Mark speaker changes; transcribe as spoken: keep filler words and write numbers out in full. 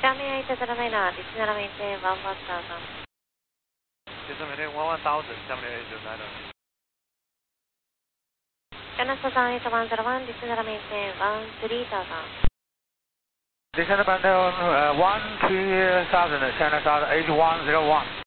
Speaker 1: Kami eight zero nine, descend maintain one one thousand.
Speaker 2: Descend maintain one one thousand, Kami eight zero nine.
Speaker 1: China Southern eight one zero one, descend maintain one three thousand.
Speaker 3: Descend maintain uh, one three thousand, China Southern eight one zero one.